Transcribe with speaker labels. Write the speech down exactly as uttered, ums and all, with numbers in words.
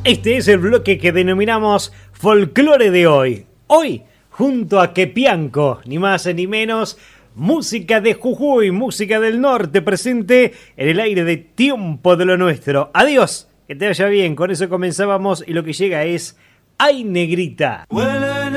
Speaker 1: Este es el bloque que denominamos Folclore de hoy. Hoy, junto a Quepianco, ni más ni menos, música de Jujuy, música del norte, presente en el aire de Tiempo de lo Nuestro. Adiós, que te vaya bien. Con eso comenzábamos y lo que llega es Ay Negrita.